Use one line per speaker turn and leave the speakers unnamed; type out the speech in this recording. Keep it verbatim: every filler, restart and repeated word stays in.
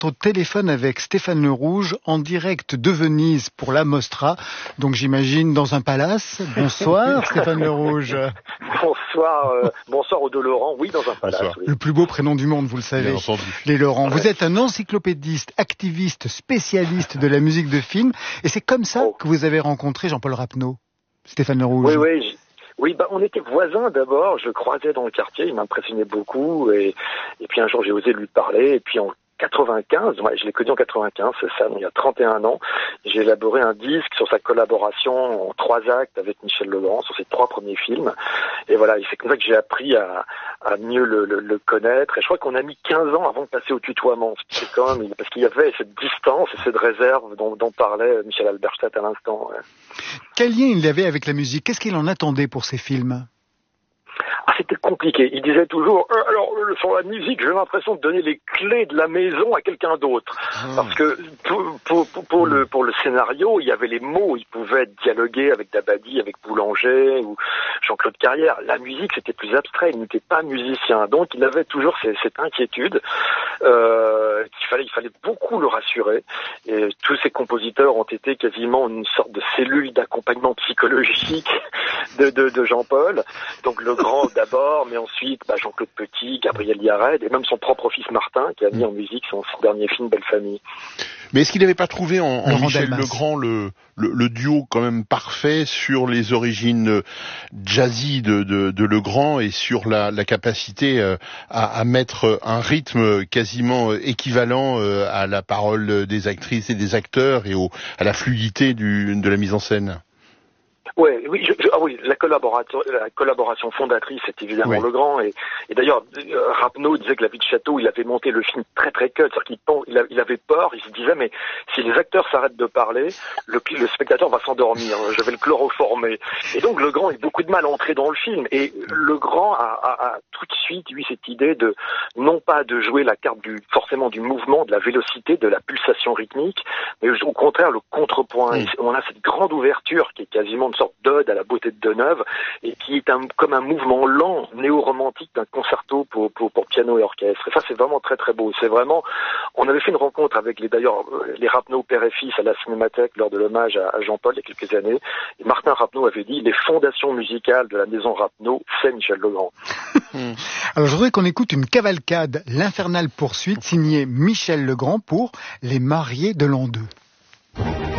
au téléphone avec Stéphane Le Rouge en direct de Venise pour la Mostra. Donc j'imagine dans un palace. Bonsoir Stéphane Le Rouge.
Bonsoir, euh, bonsoir aux deux Laurent. Oui, dans un palace. Oui.
Le plus beau prénom du monde, vous le savez. Les Laurent. Vous êtes un encyclopédiste, activiste, spécialiste de la musique de film. Et c'est comme ça oh. que vous avez rencontré Jean-Paul Rappeneau, Stéphane Le Rouge.
Oui, oui. J- Oui, bah, on était voisins d'abord. Je le croisais dans le quartier. Il m'impressionnait beaucoup. Et, et puis un jour, j'ai osé lui parler. Et puis en quatre-vingt-quinze, ouais, je l'ai connu en quatre-vingt-quinze, c'est ça, donc il y a trente et un ans. J'ai élaboré un disque sur sa collaboration en trois actes avec Michel Legrand sur ses trois premiers films. Et voilà, c'est comme ça que j'ai appris à, à mieux le, le, le connaître. Et je crois qu'on a mis quinze ans avant de passer au tutoiement. C'est quand même, parce qu'il y avait cette distance et cette réserve dont, dont parlait Michel Alberstadt à l'instant. Ouais.
Quel lien il avait avec la musique? Qu'est-ce qu'il en attendait pour ses films?
Ah, c'était compliqué. Il disait toujours, euh, alors sur la musique, j'ai l'impression de donner les clés de la maison à quelqu'un d'autre, mmh. parce que pour, pour, pour, pour le pour le scénario, il y avait les mots, il pouvait dialoguer avec Dabadi, avec Boulanger ou Jean-Claude Carrière. La musique, c'était plus abstrait. Il n'était pas musicien, donc il avait toujours ces, cette inquiétude euh, qu'il fallait il fallait beaucoup le rassurer. Et tous ces compositeurs ont été quasiment une sorte de cellule d'accompagnement psychologique de de, de Jean-Paul. Donc le grand d'abord, mais ensuite bah, Jean-Claude Petit, Gabriel Yared et même son propre fils Martin qui a mis en musique son, son dernier film Belle Famille.
Mais est-ce qu'il n'avait pas trouvé en, en Michel Legrand le, le, le duo quand même parfait sur les origines jazzy de, de, de Legrand et sur la, la capacité à, à mettre un rythme quasiment équivalent à la parole des actrices et des acteurs et au, à la fluidité du, de la mise en scène?
Ouais, oui, je, je, ah oui, la collaboration, la collaboration fondatrice, c'est évidemment oui. Legrand. Et, et d'ailleurs, euh, Rappeneau disait que La Vie de Château, il avait monté le film très très cut, c'est-à-dire qu'il il, a, il avait peur, il se disait mais si les acteurs s'arrêtent de parler, le, le spectateur va s'endormir, je vais le chloroformer. Et donc Legrand a eu beaucoup de mal à entrer dans le film. Et Legrand a, a, a tout de suite eu cette idée de non pas de jouer la carte du forcément du mouvement, de la vélocité, de la pulsation rythmique, mais au contraire le contrepoint. Oui. Et on a cette grande ouverture qui est quasiment une sorte d'ode à la beauté de Deneuve et qui est un, comme un mouvement lent, néo-romantique d'un concerto pour, pour, pour piano et orchestre. Et ça, c'est vraiment très très beau. C'est vraiment, on avait fait une rencontre avec les, d'ailleurs, les Rappeneau père et fils à la Cinémathèque lors de l'hommage à, à Jean-Paul il y a quelques années. Et Martin Rappeneau avait dit, les fondations musicales de la maison Rappeneau, c'est Michel Legrand.
Alors, je voudrais qu'on écoute une cavalcade, l'Infernale poursuite, signée Michel Legrand pour Les Mariés de l'an deux.